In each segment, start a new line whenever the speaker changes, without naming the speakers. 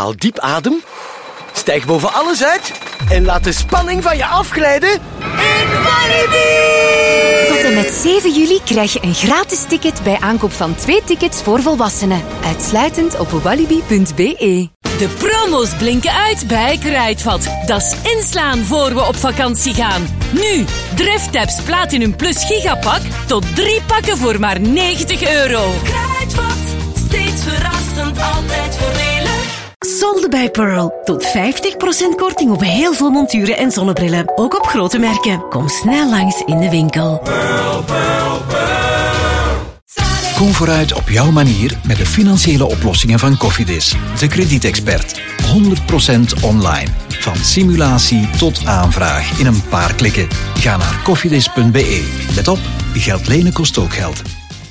Haal diep adem. Stijg boven alles uit. En laat de spanning van je afglijden in Walibi!
Tot en met 7 juli krijg je een gratis ticket bij aankoop van 2 tickets voor volwassenen. Uitsluitend op walibi.be.
De promo's blinken uit bij Kruidvat. Dat is inslaan voor we op vakantie gaan. Nu, Driftabs Platinum Plus Gigapak tot 3 pakken voor maar €90.
Kruidvat, steeds verrassend, altijd voordelig.
Solde bij Pearl. Tot 50% korting op heel veel monturen en zonnebrillen. Ook op grote merken. Kom snel langs in de winkel.
Pearl, Pearl, Pearl.
Kom vooruit op jouw manier met de financiële oplossingen van Cofidis. De kredietexpert. 100% online. Van simulatie tot aanvraag in een paar klikken. Ga naar cofidis.be. Let op, geld lenen kost ook geld.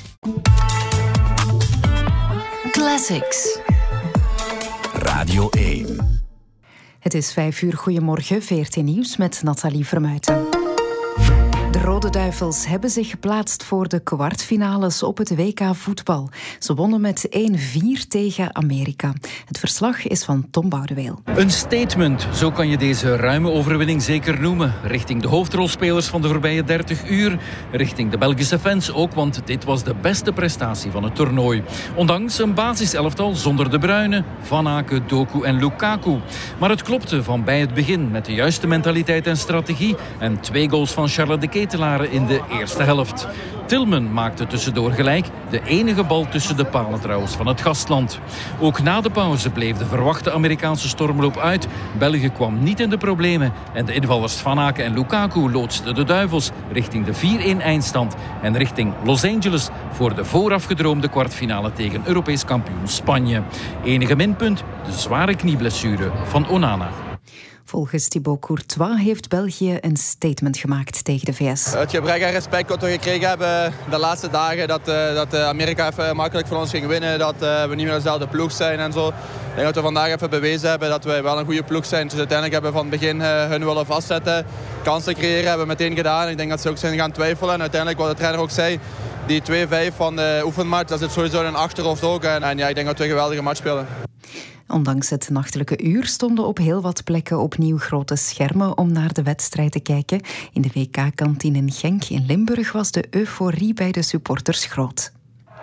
Classics.
Radio 1.
Het is 5 uur. Goedemorgen, VRT Nieuws met Nathalie Vermuijten. De Rode Duivels hebben zich geplaatst voor de kwartfinales op het WK voetbal. Ze wonnen met 1-4 tegen Amerika. Het verslag is van Tom Boudeweel.
Een statement, zo kan je deze ruime overwinning zeker noemen. Richting de hoofdrolspelers van de voorbije 30 uur. Richting de Belgische fans ook, want dit was de beste prestatie van het toernooi. Ondanks een basiselftal zonder De Bruyne, Van Aken, Doku en Lukaku. Maar het klopte van bij het begin met de juiste mentaliteit en strategie. En 2 goals van Charles de Ketelaere in de eerste helft. Tillman maakte tussendoor gelijk. De enige bal tussen de palen trouwens van het gastland. Ook na de pauze bleef de verwachte Amerikaanse stormloop uit. België kwam niet in de problemen. En de invallers Van Aken en Lukaku loodsten de Duivels richting de 4-1 eindstand. En richting Los Angeles voor de voorafgedroomde kwartfinale tegen Europees kampioen Spanje. Enige minpunt, de zware knieblessure van Onana.
Volgens Thibaut Courtois heeft België een statement gemaakt tegen de VS.
Het gebrek aan respect dat we gekregen hebben de laatste dagen, dat Amerika even makkelijk van ons ging winnen, dat we niet meer dezelfde ploeg zijn en zo. Ik denk dat we vandaag even bewezen hebben dat we wel een goede ploeg zijn. Dus uiteindelijk hebben we van het begin hun willen vastzetten, kansen creëren, hebben we meteen gedaan. Ik denk dat ze ook zijn gaan twijfelen en uiteindelijk wat de trainer ook zei, die 2-5 van de oefenmatch, dat zit sowieso in een achterhoofd ook. En ja, ik denk dat we een geweldige match spelen.
Ondanks het nachtelijke uur stonden op heel wat plekken opnieuw grote schermen om naar de wedstrijd te kijken. In de WK-kantine in Genk in Limburg was de euforie bij de supporters groot.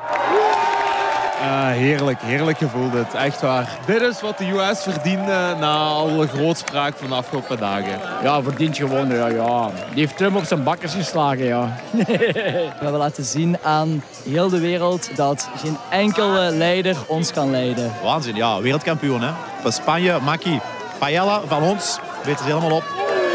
Heerlijk gevoel dit, echt waar. Dit is wat de US verdient na alle grootspraak van de afgelopen dagen.
Ja, verdient gewoon, ja. Die heeft Trump op zijn bakkers geslagen, ja.
We hebben laten zien aan heel de wereld dat geen enkele leider ons kan leiden.
Waanzin, ja, wereldkampioen, hè. Van Spanje, Maki, Paella, van ons, weet er helemaal op.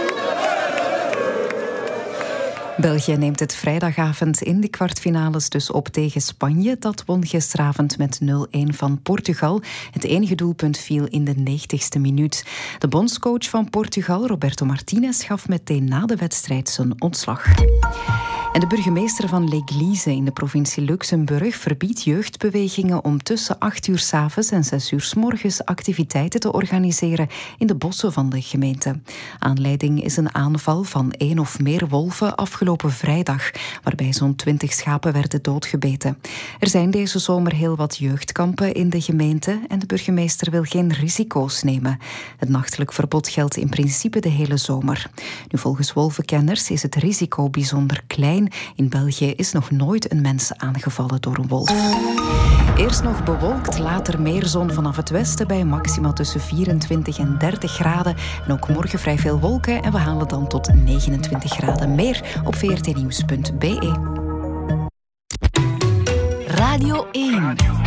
België neemt het vrijdagavond in de kwartfinales dus op tegen Spanje. Dat won gisteravond met 0-1 van Portugal. Het enige doelpunt viel in de 90ste minuut. De bondscoach van Portugal, Roberto Martinez, gaf meteen na de wedstrijd zijn ontslag. En de burgemeester van L'Église in de provincie Luxemburg verbiedt jeugdbewegingen om tussen 8 uur 's avonds en 6 uur 's morgens activiteiten te organiseren in de bossen van de gemeente. Aanleiding is een aanval van 1 of meer wolven afgelopen vrijdag, waarbij zo'n 20 schapen werden doodgebeten. Er zijn deze zomer heel wat jeugdkampen in de gemeente en de burgemeester wil geen risico's nemen. Het nachtelijk verbod geldt in principe de hele zomer. Nu, volgens wolvenkenners is het risico bijzonder klein. In België is nog nooit een mens aangevallen door een wolf. Eerst nog bewolkt, later meer zon vanaf het westen bij maxima tussen 24 en 30 graden. En ook morgen vrij veel wolken en we halen dan tot 29 graden. Meer op vrtnieuws.be.
Radio 1.